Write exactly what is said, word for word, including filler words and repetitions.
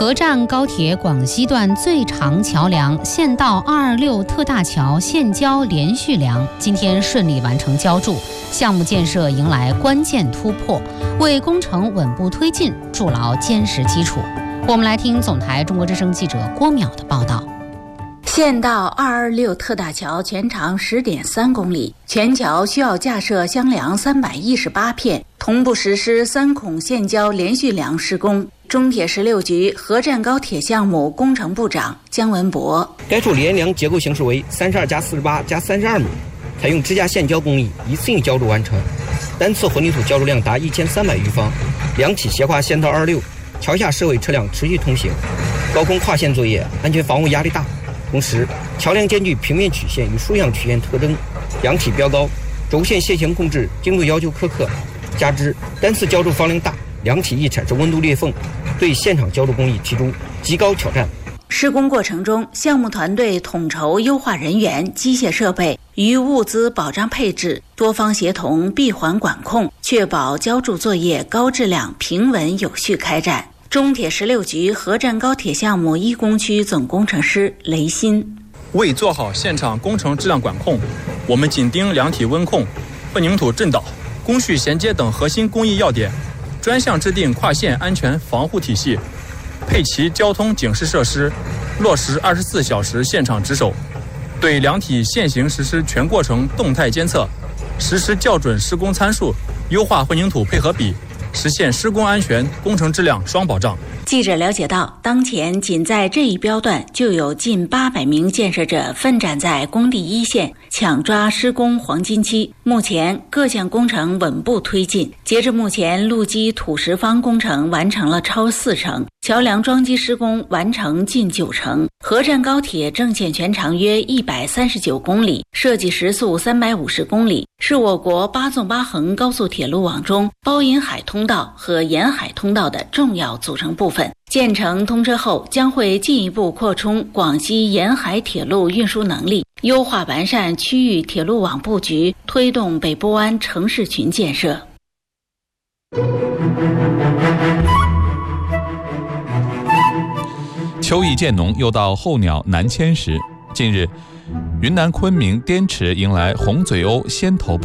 合站高铁广西段最长桥梁县道二二六特大桥现交连续梁今天顺利完成浇筑，项目建设迎来关键突破，为工程稳步推进筑牢坚实基础。我们来听总台中国之声记者郭淼的报道。 县道二二六特大桥全长 十点三公里，全桥需要架设箱梁三百一十八片，同步实施三孔现交连续梁施工。中铁十六局合站高铁项目工程部长姜文博： 该处连梁结构形式为三十二加四十八加三十二米，采用支架现浇工艺，一次性浇筑完成，单次混凝土浇筑量达一千三百余方。梁体斜跨县道二二六，桥下设为车辆持续通行，高空跨线作业，安全防护压力大。同时，桥梁兼具平面曲线与竖向曲线特征，梁体标高，轴线楔形控制精度要求苛刻，加之单次浇筑方量大，梁体易产生温度裂缝，对现场浇筑工艺提出极高挑战。 施工过程中，项目团队统筹优化人员、机械设备与物资保障配置，多方协同闭环管控，确保浇筑作业高质量、平稳有序开展。中铁十六局合站高铁项目一工区总工程师雷鑫： 为做好现场工程质量管控，我们紧盯梁体温控、混凝土震导、工序衔接等核心工艺要点，专项制定跨线安全防护体系，配齐交通警示设施，落实二十四小时现场值守，对梁体现行实施全过程动态监测，实施校准施工参数，优化混凝土配合比，实现施工安全、工程质量双保障。 记者了解到，当前仅在这一标段就有近八百名建设者奋战在工地一线，抢抓施工黄金期。目前各项工程稳步推进，截至目前，路基土石方工程完成了超四成，桥梁桩基施工完成近九成。合站高铁正线全长约一百三十九公里，设计时速三百五十公里，是我国八纵八横高速铁路网中包银海通道和沿海通道的重要组成部分。建成通车后，将会进一步扩充广西沿海铁路运输能力，优化完善区域铁路网布局，推动北部湾城市群建设。 秋意渐浓，又到候鸟南迁时。近日，云南昆明滇池迎来红嘴鸥先头部